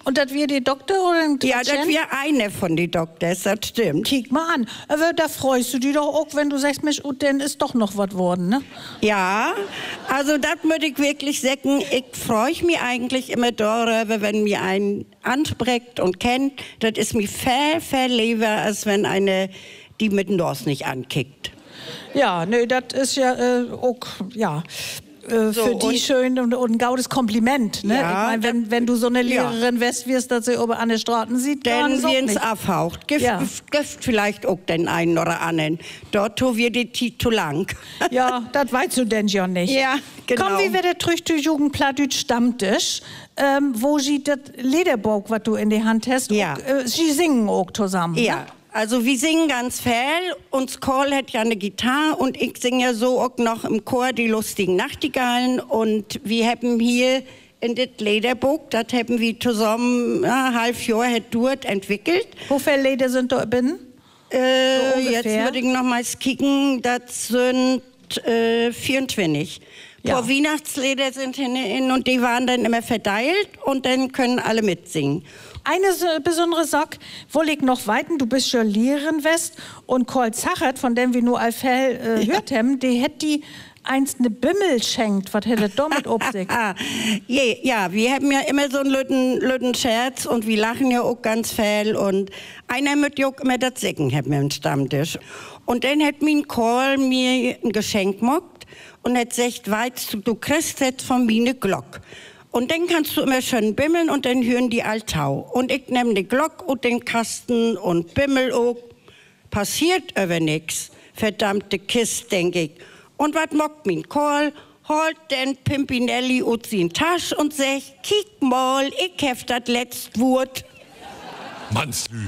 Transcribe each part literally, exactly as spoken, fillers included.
Und das wir die Doktor oder ein Ja, das wir eine von den Doktors, das stimmt. Kick mal an. Aber da freust du dich doch auch, wenn du sagst, Mensch, und dann ist doch noch was worden, ne? Ja, also das würde ich wirklich sagen. Ich freue mich eigentlich immer darüber, wenn mir einen anspricht und kennt. Das ist mir viel, viel lieber, als wenn eine die mit dem Dorf nicht ankickt. Ja, ne, das ist ja äh, auch, ja, äh, So, für die schön und, und ein gaudes Kompliment. Ne? Ja, ich mein, wenn, wenn du so eine Lehrerin ja. wärst, wirst, dass sie oben an den Straßen sieht, Denn dann sie uns nicht. abhaucht. Gift, Ja. Gift vielleicht auch den einen oder anderen. Dort tun wir die Zeit zu lang. Ja, das weißt du denn ja nicht. Ja, genau. Komm, wie wird der Trüchte Jugendplattüt Stammtisch, ähm, wo sie das Lederbock, was du in die Hand hast, Ja. auch, äh, sie singen auch zusammen. Ja, Ne? also wir singen ganz viel. Uns Karl hat ja eine Gitarre und ich singe ja so auch noch im Chor die lustigen Nachtigallen. Und wir haben hier in das Lederbuch, das haben wir zusammen ein halb Jahr hat dort entwickelt. Wo viele Leder sind da drin? Äh, So jetzt ungefähr? würde ich noch mal kicken, das sind äh, vierundzwanzig. Ein Ja. paar Weihnachtsleder sind hinein und die waren dann immer verteilt und dann können alle mitsingen. Eine so besondere Sache, wohl ich noch weiten, du bist schon Lehrerin West und Karl Zachert, von dem wir nur allfell äh, Ja. hört haben, die hätte die einst eine Bimmel schenkt. Was hätte damit ob sich? Ah, ja, ja, wir haben ja immer so einen lütten, lütten Scherz und wir lachen ja auch ganz viel und einer mit ja auch immer das Singen haben wir im Stammtisch. Und dann hat mein Karl mir ein Geschenk gemacht und hat gesagt, weißt du, du kriegst jetzt von mir eine Glock. Und dann kannst du immer schön bimmeln und dann hören die Altau. Und ich nehme die Glock und den Kasten und bimmel auch. Passiert aber nix. Verdammte Kiste, denke ich. Und was mockt mein Karl? Holt den Pimpinelli aus sin Tasch und sagt, kick mal, ich hef das letzte Wort. Mannslü.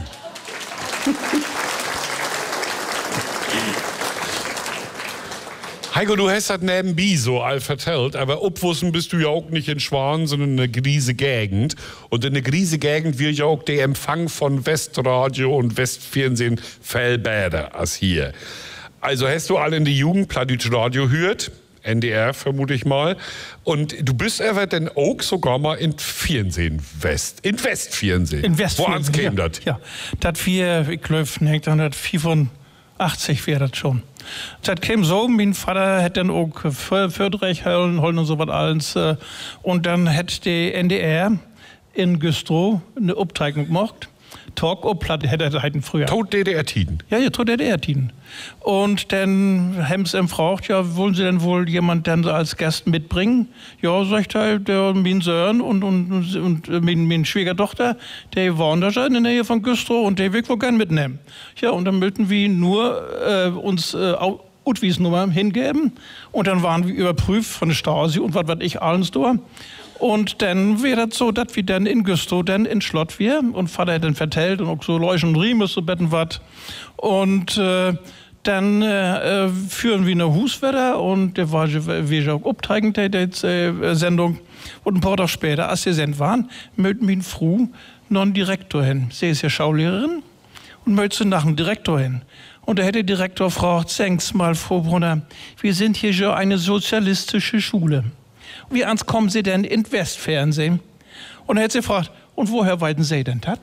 Heiko, du hast das nebenbei so all vertellt, aber obwussen bist du ja auch nicht in Schwan, sondern in einer griese Gegend. Und in der griese Gegend wird ja auch der Empfang von Westradio und Westfernsehen viel besser als hier. Also hast du alle in die Jugend Plattdütsch Radio hört, N D R vermute ich mal. Und du bist aber dann auch sogar mal in Fernsehen West, in Westfernsehen. In Westfernsehen, Woans käme ja. das? Ja, das wir, ich glaube, neunzehnhundertvierundachtzig wäre das schon. Das käme so, mein Vater hätte dann auch Förderrecht holen und so was alles. Und dann hätte die N D R in Güstrow eine Abtreibung gemacht. Talk up hätte er halt früher. Tot D D R-Tiden. Ja, ja, tot D D R-Tiden. Und dann haben sie ihn gefragt, ja, wollen Sie denn wohl jemand dann so als Gast mitbringen? Ja, sagt er, der, mein Sohn und, und, und mein, mein Schwiegertochter, die waren da schon in der Nähe von Güstrow und die will ich wohl gern mitnehmen. Ja, und dann wollten wir nur äh, uns äh, Utwiesnummer hingeben und dann waren wir überprüft von der Stasi und was weiß ich alles da. Und dann wäre das so, dass wir dann in Güstrow dann in Schlott wir und Vater hat dann vertellt und auch so Leuchen und Riemes so betten wat. Und äh, dann äh, führen wir eine Huswetter und der war wir auch abteigend, die äh, Sendung. Und ein paar Tage später, als wir sind waren, möchten wir Frau noch einen Direktor hin. Sie ist ja Schaulehrerin und möchte nach einem Direktor hin. Und da hätte der Direktor gefragt, senks mal, Frau Brunner, wir sind hier schon eine sozialistische Schule. Wie ans kommen Sie denn in Westfernsehen? Und er hat sie gefragt, und woher weiden Sie denn das?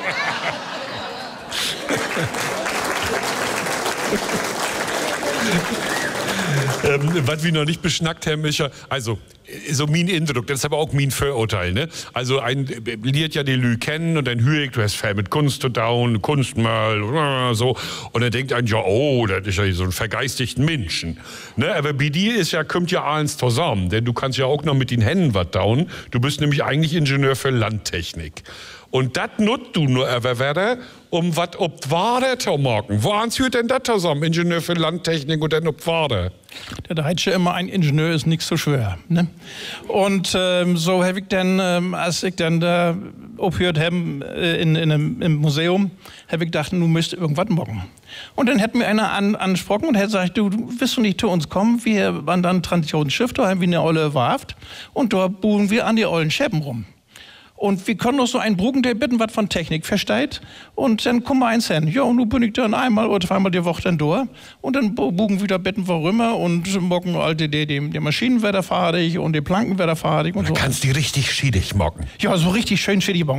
ähm, was wir noch nicht beschnackt haben, ist ja, also, so mein Eindruck, das ist aber auch mein Vorurteil, ne? Also, ein, lernt ja die Lü kennen und dann höre ich, du hast viel mit Kunst zu tun, Kunstmal, so. Und dann denkt ein, ja, oh, das ist ja so ein vergeistigten Menschen, ne? Aber bei dir ist ja, kommt ja eins zusammen, denn du kannst ja auch noch mit den Händen was tun. Du bist nämlich eigentlich Ingenieur für Landtechnik. Und das nutzt du nur aber wieder, um was ob Ware zu machen. Woans führt denn das zusammen? Ingenieur für Landtechnik und dann ob Ware? Da heißt ja immer, ein Ingenieur ist nicht so schwer. Ne? Und ähm, so habe ich dann, ähm, als ich dann da aufgehört habe äh, in, in einem, im Museum, habe ich gedacht, du müsst irgendwas machen. Und dann hat mir einer an, angesprochen und hat gesagt, du, du willst du nicht zu uns kommen? Wir waren dann Transitionsschiff, da haben wir eine olle Warft und da buchen wir an die ollen Schäppen rum. Und wir können noch so einen Brucken, der bitten was von Technik versteht. Und dann kommen wir eins hin. Ja, und nun bin ich dann einmal oder zweimal die Woche dann durch. Und dann buchen wieder bitten wir rüber und mocken alte die, die, die Maschinen wieder fertig und die Planken wieder fertig und Da so. kannst du die richtig schiedig mocken. Ja, so richtig schön schädig.